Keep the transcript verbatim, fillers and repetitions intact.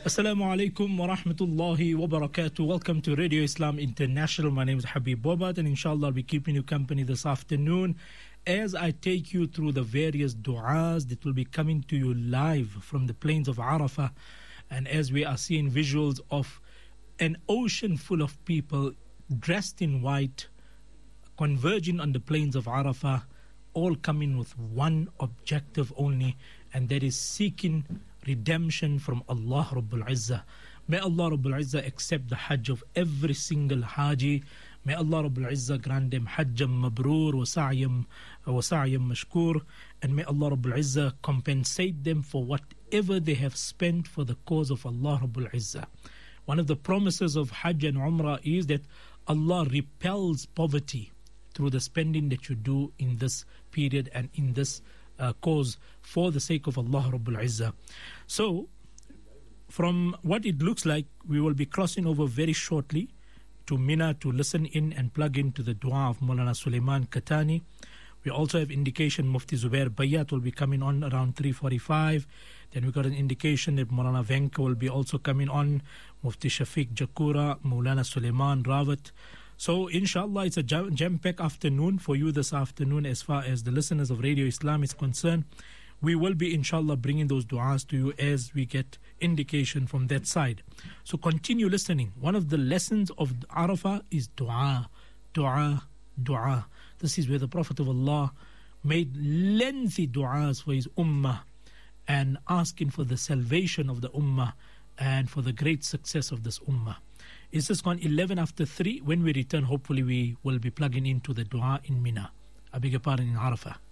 Assalamu alaikum wa rahmatullahi wa barakatuh. Welcome to Radio Islam International. My name is Habib Bobat, and inshallah I'll be keeping you company this afternoon as I take you through the various du'as that will be coming to you live from the plains of Arafah, and as we are seeing visuals of an ocean full of people dressed in white, converging on the plains of Arafah, all coming with one objective only, and that is seeking redemption from Allah Rabbul Izzah. May Allah Rabbul Izzah accept the Hajj of every single Haji. May Allah Rabbul Izzah grant them Hajjam Mabrur wa Sa'yam wa Sa'yam Mashkur, and may Allah Rabbul Izzah compensate them for whatever they have spent for the cause of Allah Rabbul Izzah. One of the promises of Hajj and Umrah is that Allah repels poverty through the spending that you do in this period and in this uh, cause for the sake of Allah Rabbul Izzah. So, from what it looks like, we will be crossing over very shortly to Mina to listen in and plug into the dua of Maulana Sulaiman Katani. We also have indication Mufti Zubair Bayat will be coming on around three forty-five. Then we got an indication that Maulana Venka will be also coming on, Mufti Shafiq Jakura, Maulana Sulaiman Rawat. So, inshallah, it's a jam-packed afternoon for you this afternoon as far as the listeners of Radio Islam is concerned. We will be, inshallah, bringing those du'as to you as we get indication from that side. So, continue listening. One of the lessons of Arafah is du'a, du'a, du'a. This is where the Prophet of Allah made lengthy du'as for his ummah and asking for the salvation of the ummah and for the great success of this ummah. It's just gone eleven after three. When we return, hopefully we will be plugging into the dua in Mina. I beg your pardon, in Arafah.